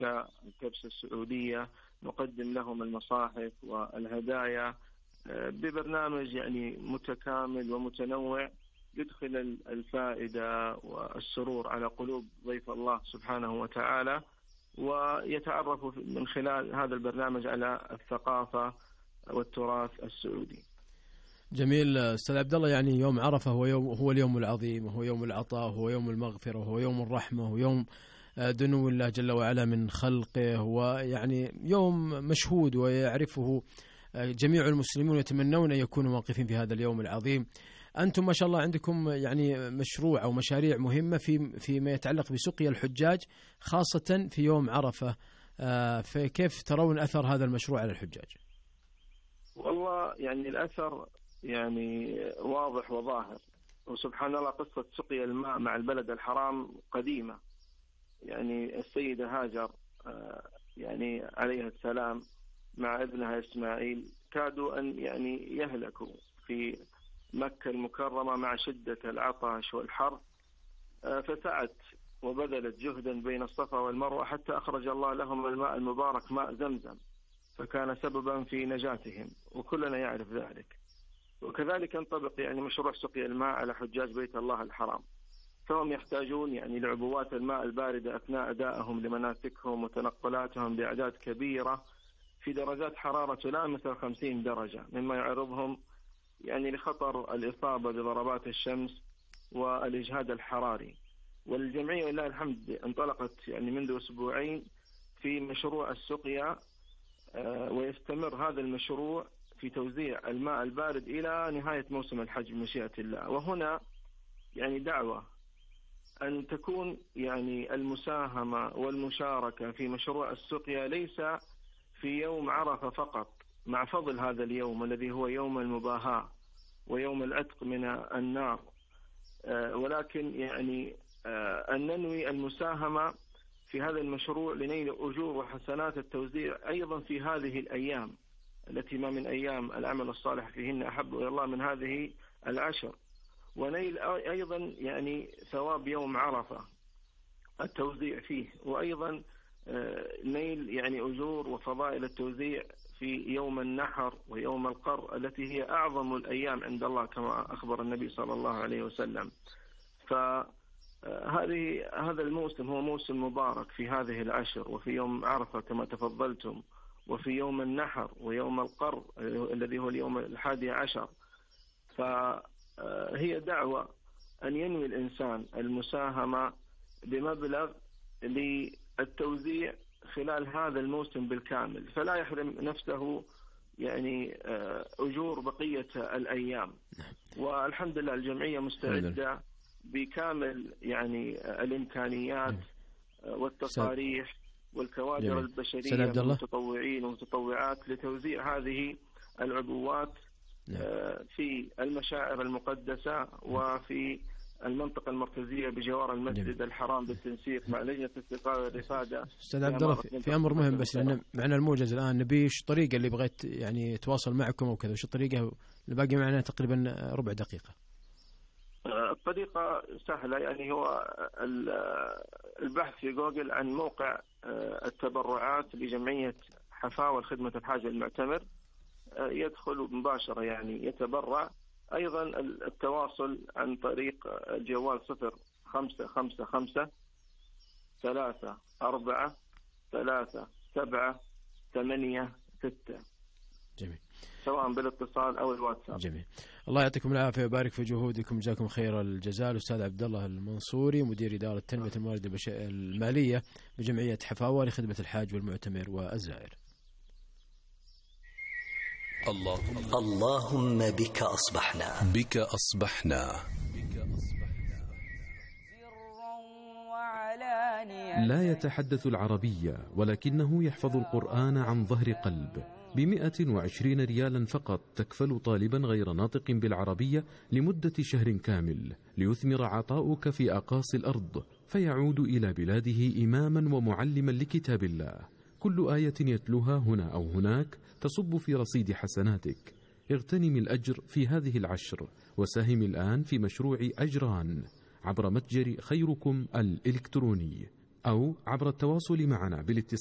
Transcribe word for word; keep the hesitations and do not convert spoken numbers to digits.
كالكبسة السعودية، نقدم لهم المصاحف والهدايا ببرنامج يعني متكامل ومتنوع يدخل الفائدة والسرور على قلوب ضيف الله سبحانه وتعالى، ويتعرف من خلال هذا البرنامج على الثقافة والتراث السعودي. جميل أستاذ عبد الله. يعني يوم عرفة هو يوم هو اليوم العظيم، وهو يوم العطاء، وهو يوم المغفرة، وهو يوم الرحمة، وهو يوم دنو الله جل وعلا من خلقه، ويعني يوم مشهود ويعرفه جميع المسلمون يتمنون أن يكونوا واقفين في هذا اليوم العظيم. أنتم ما شاء الله عندكم يعني مشروع أو مشاريع مهمة في فيما يتعلق بسقيا الحجاج خاصة في يوم عرفة، فكيف ترون أثر هذا المشروع على الحجاج؟ والله يعني الأثر يعني واضح وظاهر، وسبحان الله قصة سقيا الماء مع البلد الحرام قديمة. يعني السيدة هاجر يعني عليها السلام مع ابنها إسماعيل كادوا أن يعني يهلكوا في مكة المكرمة مع شدة العطش والحر، فسعت وبذلت جهدا بين الصفا والمروة حتى أخرج الله لهم الماء المبارك ماء زمزم، فكان سببا في نجاتهم، وكلنا يعرف ذلك. وكذلك ينطبق يعني مشروع سقيا الماء على حجاج بيت الله الحرام، فهم يحتاجون يعني لعبوات الماء الباردة أثناء أدائهم لمناسكهم وتنقلاتهم بأعداد كبيرة في درجات حرارة تلامس خمسين درجة، مما يعرضهم يعني لخطر الإصابة بضربات الشمس والإجهاد الحراري. والجمعية لله الحمد انطلقت يعني منذ أسبوعين في مشروع السقيا، ويستمر هذا المشروع في توزيع الماء البارد إلى نهاية موسم الحج بمشيئة الله. وهنا يعني دعوة أن تكون يعني المساهمة والمشاركة في مشروع السقيا ليس في يوم عرفة فقط، مع فضل هذا اليوم الذي هو يوم المباهاة ويوم العتق من النار، ولكن يعني أن ننوي المساهمة في هذا المشروع لنيل أجور وحسنات التوزيع أيضا في هذه الأيام التي ما من أيام العمل الصالح فيهن أحب إلى الله من هذه العشر، ونيل أيضا يعني ثواب يوم عرفة التوزيع فيه، وأيضا نيل يعني أجور وفضائل التوزيع في يوم النحر ويوم القر التي هي أعظم الأيام عند الله كما أخبر النبي صلى الله عليه وسلم. فهذه هذا الموسم هو موسم مبارك في هذه العشر، وفي يوم عرفة كما تفضلتم، وفي يوم النحر ويوم القر الذي هو اليوم الحادي عشر. فهي دعوة أن ينوي الإنسان المساهمة بمبلغ للتوزيع خلال هذا الموسم بالكامل، فلا يحرم نفسه يعني أجور بقية الأيام. والحمد لله الجمعية مستعدة بكامل يعني الإمكانيات والتصاريح والكوادر البشرية والمتطوعين والمتطوعات لتوزيع هذه العبوات في المشاعر المقدسة وفي المنطقة المركزية بجوار المسجد جميل. الحرام بالتنسيق مع لجنة الاستقرار والرفادة. أستاذ عبد الله في أمر مهم بس لأن معنا الموجز الآن، نبي إيش الطريقة اللي بغيت يعني تواصل معكم أو كذا، وش الطريقة اللي باقي معنا تقريبا ربع دقيقة؟ الطريقة سهلة، يعني هو البحث في جوجل عن موقع التبرعات لجمعية حفاوة خدمة الحاج المعتمر، يدخل مباشرة يعني يتبرع. أيضا التواصل عن طريق الجوال صفر خمسة خمسة خمسة ثلاثة أربعة ثلاثة سبعة ثمانية ستة. جميل. سواء بالاتصال أو الواتساب. جميل. الله يعطيكم العافية ويبارك في جهودكم، جزاكم خير الجزاء. الأستاذ عبد الله المنصوري مدير إدارة تنمية الموارد المالية بجمعية حفاوة لخدمة الحاج والمعتمر والزائر. اللهم اللهم بك أصبحنا بك أصبحنا لا يتحدث العربية ولكنه يحفظ القرآن عن ظهر قلب. بمئة وعشرين ريالا فقط تكفل طالبا غير ناطق بالعربية لمدة شهر كامل ليثمر عطاؤك في أقاصي الأرض، فيعود إلى بلاده إماما ومعلما لكتاب الله. كل آية يتلوها هنا أو هناك تصب في رصيد حسناتك. اغتنم الأجر في هذه العشر وساهم الآن في مشروع أجران عبر متجر خيركم الإلكتروني. أو عبر التواصل معنا بالاتصال